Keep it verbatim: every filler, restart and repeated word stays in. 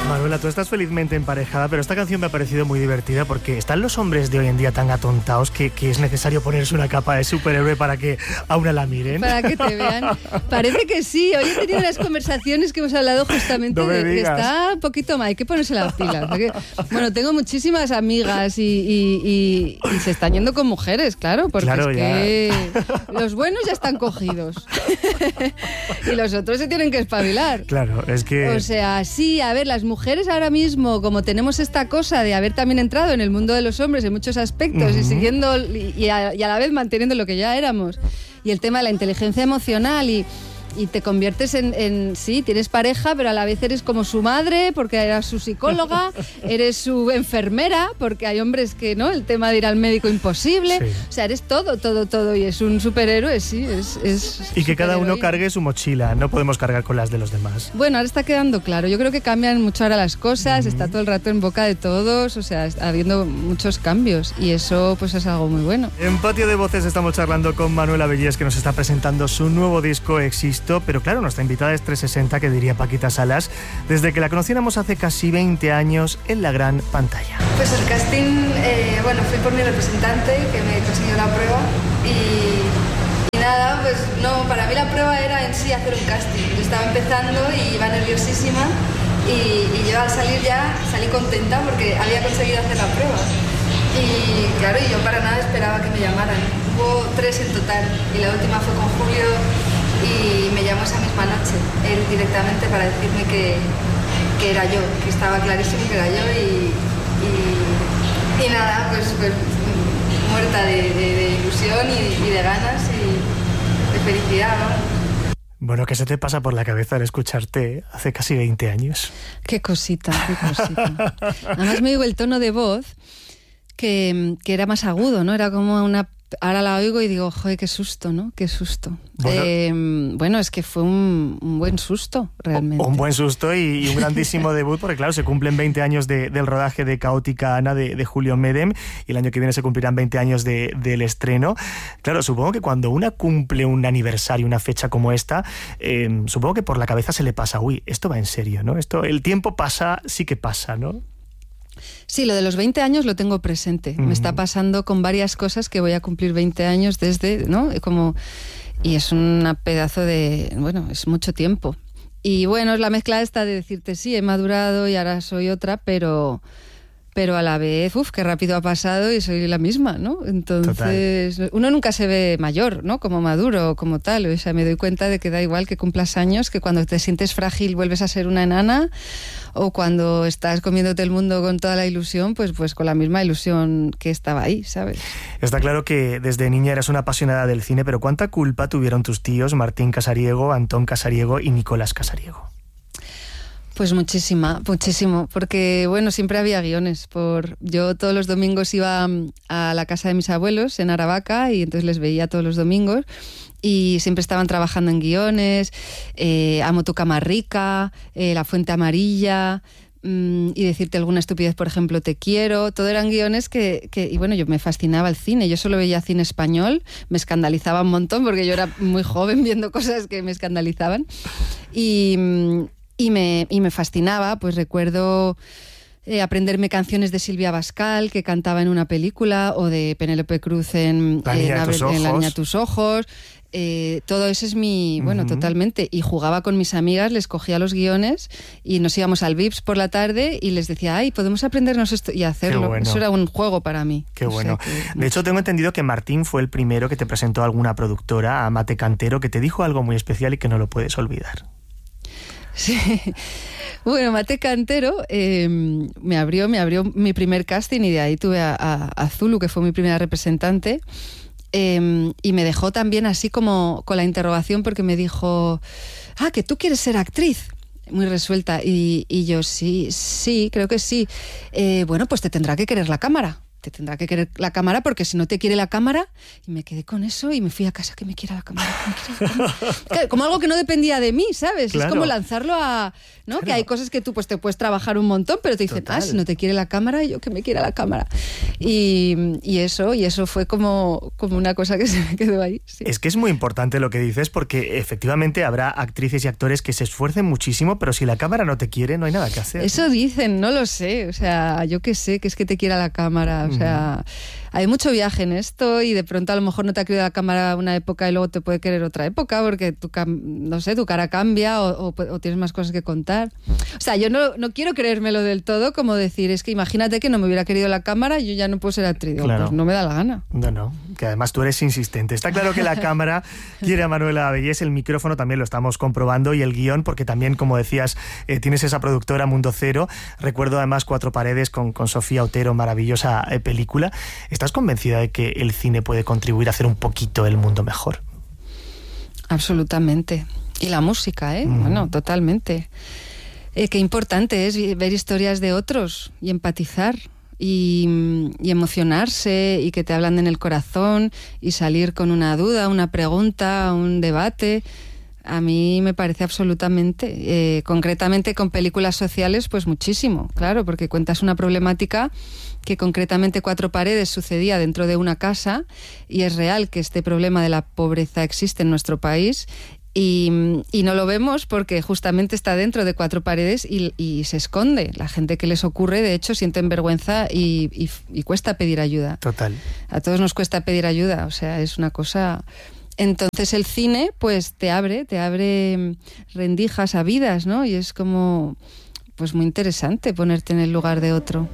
Manuela, tú estás felizmente emparejada, pero esta canción me ha parecido muy divertida porque están los hombres de hoy en día tan atontados que, que es necesario ponerse una capa de superhéroe para que a una la miren. Para que te vean. Parece que sí. Hoy he tenido unas conversaciones que hemos hablado justamente no de que digas. Está un poquito mal, hay que ponerse las pilas. Porque, bueno, tengo muchísimas amigas y, y, y, y se están yendo con mujeres, claro, porque claro, es que los buenos ya están cogidos y los otros se tienen que espabilar. Claro, es que... O sea, sí, a ver, las mujeres ahora mismo, como tenemos esta cosa de haber también entrado en el mundo de los hombres en muchos aspectos uh-huh. y siguiendo y, y, a, y a la vez manteniendo lo que ya éramos, y el tema de la inteligencia emocional y... y te conviertes en, en, sí, tienes pareja, pero a la vez eres como su madre, porque eras su psicóloga, eres su enfermera, porque hay hombres que, ¿no? El tema de ir al médico imposible, sí. O sea, eres todo, todo, todo, y es un superhéroe, sí, es... es y que cada uno cargue su mochila, no podemos cargar con las de los demás. Bueno, ahora está quedando claro, yo creo que cambian mucho ahora las cosas, mm. está todo el rato en boca de todos, o sea, está habiendo muchos cambios, y eso pues es algo muy bueno. En Patio de Voces estamos charlando con Manuela Bellés, que nos está presentando su nuevo disco, Existo. Pero claro, nuestra invitada es trescientos sesenta, que diría Paquita Salas, desde que la conociéramos hace casi veinte años en la gran pantalla. Pues el casting, eh, bueno, fui por mi representante, que me consiguió la prueba, y, y nada, pues no, para mí la prueba era en sí hacer un casting. Yo estaba empezando y iba nerviosísima, y, y yo al salir ya salí contenta porque había conseguido hacer la prueba. Y claro, y yo para nada esperaba que me llamaran. Hubo tres en total, y la última fue con Julio, y me llamó esa misma noche, él directamente, para decirme que, que era yo, que estaba clarísimo que era yo, y, y, y nada, pues, pues muerta de, de, de ilusión y, y de ganas y de felicidad, ¿no? Bueno, ¿qué se te pasa por la cabeza al escucharte hace casi veinte años? Qué cosita, qué cosita. Además me digo el tono de voz que, que era más agudo, ¿no? Era como una... Ahora la oigo y digo, joder, qué susto, ¿no? Qué susto. Bueno, eh, bueno es que fue un, un buen susto, realmente. Un buen susto y, y un grandísimo debut, porque claro, se cumplen veinte años de, del rodaje de Caótica Ana de, de Julio Medem, y el año que viene se cumplirán veinte años de, del estreno. Claro, supongo que cuando una cumple un aniversario, una fecha como esta, eh, supongo que por la cabeza se le pasa, uy, esto va en serio, ¿no? Esto, el tiempo pasa, sí que pasa, ¿no? Sí, lo de los veinte años lo tengo presente. Uh-huh. Me está pasando con varias cosas que voy a cumplir veinte años desde, ¿no? Como, y es un pedazo de... Bueno, es mucho tiempo. Y bueno, es la mezcla esta de decirte, sí, he madurado y ahora soy otra, pero... pero a la vez, uff, qué rápido ha pasado y soy la misma, ¿no? Entonces, total. Uno nunca se ve mayor, ¿no? Como maduro o como tal. O sea, me doy cuenta de que da igual que cumplas años, que cuando te sientes frágil vuelves a ser una enana, o cuando estás comiéndote el mundo con toda la ilusión, pues, pues con la misma ilusión que estaba ahí, ¿sabes? Está claro que desde niña eras una apasionada del cine, pero ¿cuánta culpa tuvieron tus tíos Martín Casariego, Antón Casariego y Nicolás Casariego? Pues muchísima, muchísimo, porque bueno, siempre había guiones. Por yo todos los domingos iba a la casa de mis abuelos en Aravaca y entonces les veía todos los domingos y siempre estaban trabajando en guiones, eh, Amo tu cama rica, eh, La fuente amarilla, mmm, y decirte alguna estupidez, por ejemplo, Te quiero. Todo eran guiones que, que, y bueno, yo me fascinaba el cine. Yo solo veía cine español, me escandalizaba un montón porque yo era muy joven viendo cosas que me escandalizaban y... Y me, y me fascinaba, pues recuerdo eh, aprenderme canciones de Silvia Bascal, que cantaba en una película, o de Penélope Cruz en La niña, en, de, tus en, en La niña ojos. tus ojos. Eh, todo eso es mi... Bueno, uh-huh. totalmente. Y jugaba con mis amigas, les cogía los guiones y nos íbamos al Vips por la tarde y les decía, ay, podemos aprendernos esto y hacerlo. Bueno. Eso era un juego para mí. Qué o bueno. sea que... De hecho, tengo entendido que Martín fue el primero que te presentó a alguna productora, a Mate Cantero, que te dijo algo muy especial y que no lo puedes olvidar. Sí, bueno, Mate Cantero eh, me abrió me abrió mi primer casting y de ahí tuve a, a, a Zulu, que fue mi primera representante, eh, y me dejó también así como con la interrogación porque me dijo, ah, que tú quieres ser actriz, muy resuelta, y, y yo sí, sí, creo que sí, eh, bueno, pues te tendrá que querer la cámara. te tendrá que querer la cámara, porque si no te quiere la cámara, y me quedé con eso y me fui a casa, que me quiera la cámara, que me quiera la cámara. Claro, como algo que no dependía de mí, ¿sabes? Claro. Es como lanzarlo a... ¿no? Claro. Que hay cosas que tú pues te puedes trabajar un montón, pero te dicen, Total. ah, si no te quiere la cámara, yo que me quiera la cámara. Y, y eso, y eso fue como, como una cosa que se me quedó ahí. Sí. Es que es muy importante lo que dices, porque efectivamente habrá actrices y actores que se esfuercen muchísimo, pero si la cámara no te quiere, no hay nada que hacer. Eso dicen, no lo sé, o sea, yo qué sé, que es que te quiera la cámara, o sea, mm. hay mucho viaje en esto, y de pronto a lo mejor no te ha querido la cámara una época y luego te puede querer otra época, porque tu, no sé, tu cara cambia o, o, o tienes más cosas que contar. O sea, yo no, no quiero creérmelo del todo, como decir, es que imagínate que no me hubiera querido la cámara y yo ya no puedo ser actriz. Claro. Pues no me da la gana. No, no, que además tú eres insistente. Está claro que la cámara quiere a Manuela Bellés, el micrófono también lo estamos comprobando, y el guión, porque también, como decías, eh, tienes esa productora Mundo Cero. Recuerdo además Cuatro Paredes con, con Sofía Otero, maravillosa eh, película. ¿Estás convencida de que el cine puede contribuir a hacer un poquito el mundo mejor? Absolutamente. Y la música, ¿eh? Mm. Bueno, totalmente. Eh, qué importante es ver historias de otros y empatizar y, y emocionarse, y que te hablan en el corazón, y salir con una duda, una pregunta, un debate. A mí me parece absolutamente, eh, concretamente con películas sociales, pues muchísimo, claro, porque cuentas una problemática que concretamente Cuatro Paredes sucedía dentro de una casa, y es real que este problema de la pobreza existe en nuestro país. Y, y no lo vemos porque justamente está dentro de cuatro paredes y, y se esconde. La gente que les ocurre, de hecho, sienten vergüenza y, y, y cuesta pedir ayuda. Total. A todos nos cuesta pedir ayuda, o sea, es una cosa... Entonces el cine, pues te abre, te abre rendijas a vidas, ¿no? Y es como, pues muy interesante ponerte en el lugar de otro.